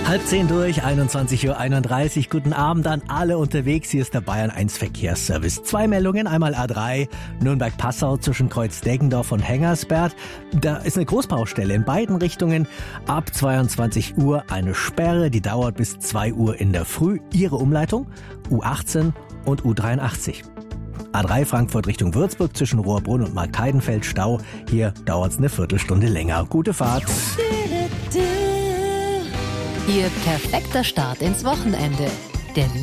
9:30 durch, 21:31 Uhr. Guten Abend an alle unterwegs. Hier ist der Bayern 1 Verkehrsservice. 2 Meldungen, einmal A3, Nürnberg-Passau zwischen Kreuz-Deggendorf und Hengersberg. Da ist eine Großbaustelle in beiden Richtungen. Ab 22 Uhr eine Sperre, die dauert bis 2 Uhr in der Früh. Ihre Umleitung U18 und U83. A3 Frankfurt Richtung Würzburg zwischen Rohrbrunn und Markheidenfeld Stau. Hier dauert es eine Viertelstunde länger. Gute Fahrt. Ihr perfekter Start ins Wochenende. Der